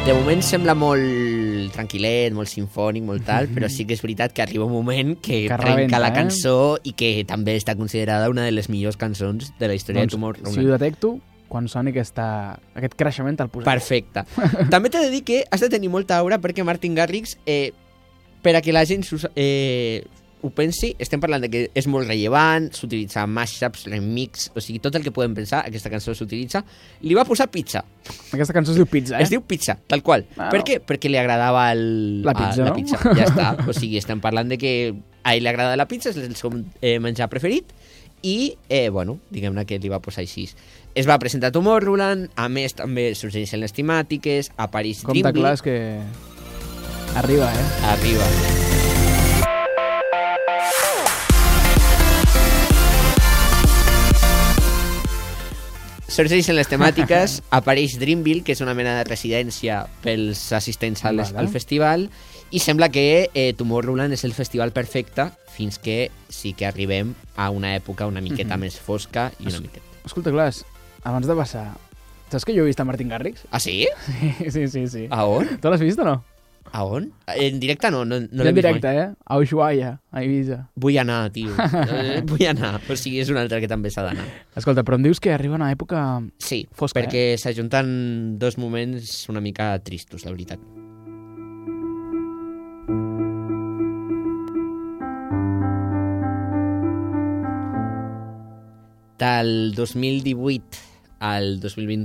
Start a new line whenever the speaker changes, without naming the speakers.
De moment sembla molt tranquil·let, molt sinfònic, molt tal, però sí que és veritat que arriba un moment que trenca la cançó i que també està considerada una de les millors cançons de la història de Tomorrowland.
Si ho detecto, quan soni aquest creixement te'l posaré.
Perfecte. També t'he de dir que has de tenir molta aura perquè Martin Garrix, per a que la gent ho pensi, estem parlant de que és molt rellevant, s'utilitza mashups, remix, o sigui, tot el que podem pensar, aquesta cançó s'utilitza. Li va posar pizza.
Aquesta cançó es diu Pizza,
Es diu Pizza, tal qual. Per què? Perquè li agradava
la pizza,
la pizza. Ja està. O sigui, estem parlant de que a ell li agrada la pizza, és el seu menjar preferit, i, bueno, diguem-ne que li va posar així. Es va presentar a Tomorrowland, a més també sorgeixen les temàtiques, apareix Dreamville.
Compte clar, és que arriba,
Arriba. Sorgeixen les temàtiques, apareix Dreamville, que és una mena de residència pels assistents al festival, i sembla que Tomorrowland és el festival perfecte fins que sí que arribem a una època una miqueta més fosca i una miqueta...
Escolta, Glass, abans de passar, saps que jo he vist a Martin Garrix?
Ah, sí?
Sí.
A on?
Tu l'has vist o no?
A on? En directe no l'he vist
en directe, mai. A Ushuaia, a Ibiza.
Vull anar, tio. Vull anar. O sigui, és un altre que també s'ha d'anar.
Escolta, però em dius que arriba una època fosca,
perquè s'ajunten dos moments una mica tristos, la veritat. Del 2018 al 2021